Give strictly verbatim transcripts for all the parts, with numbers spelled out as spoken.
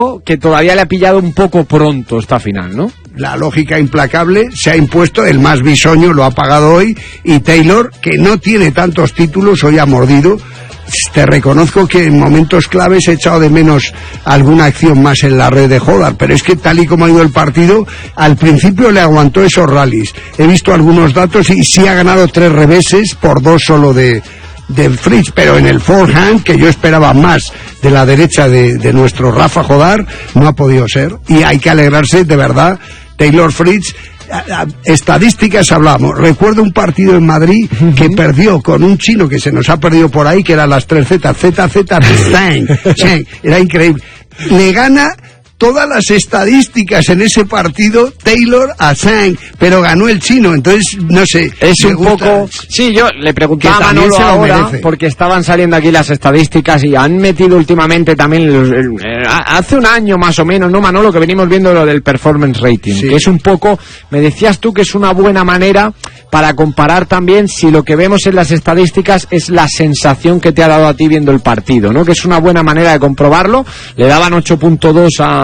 que todavía le ha pillado un poco pronto esta final, ¿no? La lógica implacable se ha impuesto, el más bisoño lo ha pagado hoy, y Taylor, que no tiene tantos títulos, hoy ha mordido. Te reconozco que en momentos claves he echado de menos alguna acción más en la red de Hodar, pero es que tal y como ha ido el partido, al principio le aguantó esos rallies. He visto algunos datos y sí ha ganado tres reveses por dos solo de, de Fritz, pero en el forehand, que yo esperaba más de la derecha de, de nuestro Rafa Hodar, no ha podido ser. Y hay que alegrarse, de verdad, Taylor Fritz. Estadísticas hablamos. Recuerdo un partido en Madrid uh-huh. que perdió con un chino que se nos ha perdido por ahí, que eran las tres Z, Z, Z, Zhang, Zhang. Era increíble. Le gana todas las estadísticas en ese partido Taylor a Zhang, pero ganó el chino. Entonces, no sé. Es un poco... Sí, yo le preguntaba a Manolo ahora, merece. Porque estaban saliendo aquí las estadísticas y han metido últimamente también, los, eh, hace un año más o menos, ¿no, Manolo? Que venimos viendo lo del performance rating, sí. Que es un poco, me decías tú que es una buena manera para comparar también si lo que vemos en las estadísticas es la sensación que te ha dado a ti viendo el partido, ¿no? Que es una buena manera de comprobarlo. Le daban ocho punto dos a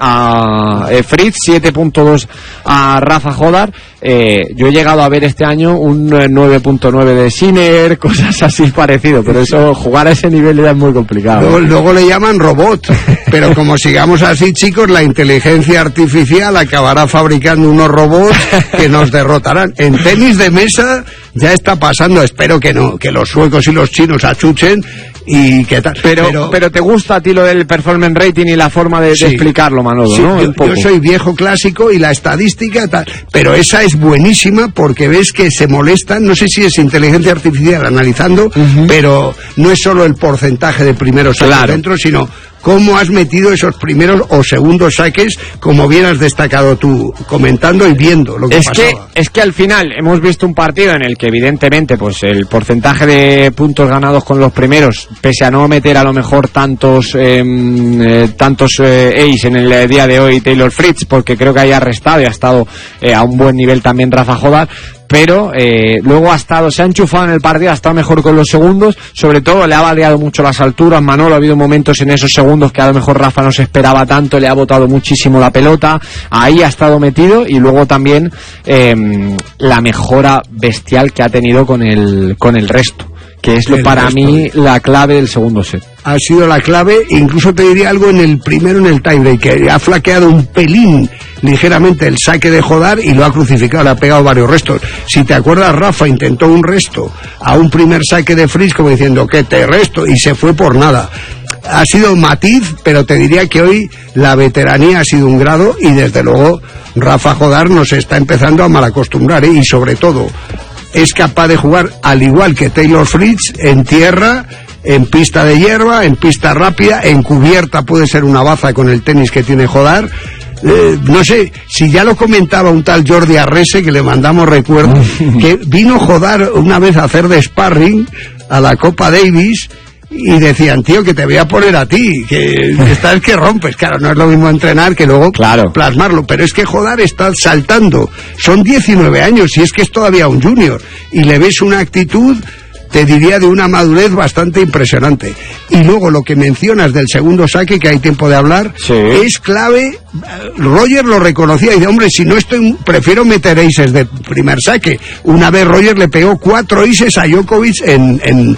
a eh, Fritz, siete punto dos a Rafa Hodar. Eh, yo he llegado a ver este año un nueve punto nueve de Sinner, cosas así parecido, pero eso, jugar a ese nivel ya es muy complicado. Luego, luego le llaman robot, pero como sigamos así, chicos, la inteligencia artificial acabará fabricando unos robots que nos derrotarán. En tenis de mesa ya está pasando, espero que no, que los suecos y los chinos achuchen y que tal. Pero, pero, pero te gusta a ti lo del performance rating y la forma de, sí, de explicarlo, Manolo, sí, ¿no? Yo, yo soy viejo clásico y la estadística tal, pero esa es buenísima porque ves que se molestan, no sé si es inteligencia artificial analizando, uh-huh. pero no es solo el porcentaje de primeros saques claro. dentro, sino cómo has metido esos primeros o segundos saques, como bien has destacado tú, comentando y viendo lo que es pasaba. Que, es que al final hemos visto un partido en el que evidentemente pues el porcentaje de puntos ganados con los primeros, pese a no meter a lo mejor tantos eh, eh, tantos eh, ace en el día de hoy Taylor Fritz, porque creo que haya restado y ha estado eh, a un buen nivel también Rafa Hodar, pero eh, luego ha estado, se ha enchufado en el partido, ha estado mejor con los segundos, sobre todo le ha variado mucho las alturas, Manolo, ha habido momentos en esos segundos que a lo mejor Rafa no se esperaba tanto, le ha botado muchísimo la pelota, ahí ha estado metido, y luego también eh, la mejora bestial que ha tenido con el, con el resto, que es lo, para mí la clave del segundo set. Ha sido la clave, incluso te diría algo en el primero, en el tiebreak, que ha flaqueado un pelín ligeramente el saque de Hodar y lo ha crucificado, le ha pegado varios restos. Si te acuerdas, Rafa intentó un resto a un primer saque de Fritz como diciendo que te resto, y se fue por nada. Ha sido matiz, pero te diría que hoy la veteranía ha sido un grado, y desde luego Rafa Hodar nos está empezando a malacostumbrar, ¿eh? Y sobre todo es capaz de jugar al igual que Taylor Fritz en tierra, en pista de hierba, en pista rápida, en cubierta puede ser una baza con el tenis que tiene Hodar. Eh, no sé, si ya lo comentaba un tal Jordi Arrese, que le mandamos recuerdo, que vino Hodar una vez a hacer de sparring a la Copa Davis, y decían, tío, que te voy a poner a ti, que estás que rompes. Claro, no es lo mismo entrenar que luego claro. plasmarlo, pero es que Hodar está saltando, son diecinueve años y es que es todavía un junior, y le ves una actitud, te diría, de una madurez bastante impresionante. Y luego lo que mencionas del segundo saque, que hay tiempo de hablar, sí. es clave. Roger lo reconocía y dice, hombre, si no estoy, prefiero meter aces de primer saque. Una vez Roger le pegó cuatro aces a Djokovic en, en,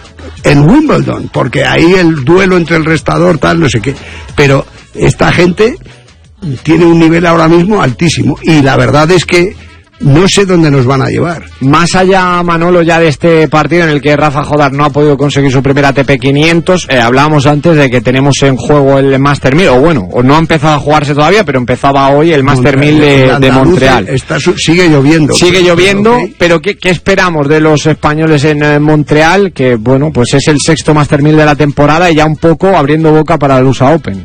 en Wimbledon, porque ahí el duelo entre el restador, tal, no sé qué. Pero esta gente tiene un nivel ahora mismo altísimo, y la verdad es que no sé dónde nos van a llevar. Más allá, Manolo, ya de este partido en el que Rafa Hodar no ha podido conseguir su primera A T P quinientos, eh, hablábamos antes de que tenemos en juego el Master mil, o bueno, o no ha empezado a jugarse todavía, pero empezaba hoy el Master mil de, de Montreal. Está, sigue lloviendo. Sigue lloviendo, pero, okay. pero ¿qué, ¿qué esperamos de los españoles en eh, Montreal? Que, bueno, pues es el sexto Master mil de la temporada y ya un poco abriendo boca para el U S A Open.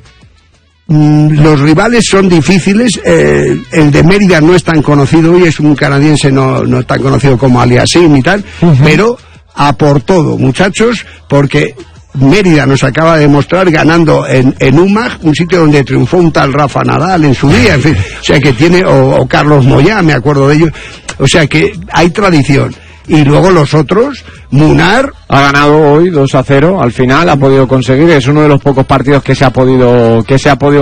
Los rivales son difíciles, eh, el de Mérida no es tan conocido hoy, es un canadiense no, no tan conocido como Aliassime y tal, uh-huh. pero a por todo, muchachos, porque Mérida nos acaba de demostrar ganando en, en U M A G, un sitio donde triunfó un tal Rafa Nadal en su día, en fin, o sea que tiene, o, o Carlos Moyá, me acuerdo de ellos, o sea que hay tradición. Y luego los otros, Munar ha ganado hoy dos a cero, al final ha podido conseguir, es uno de los pocos partidos que se ha podido que se ha podido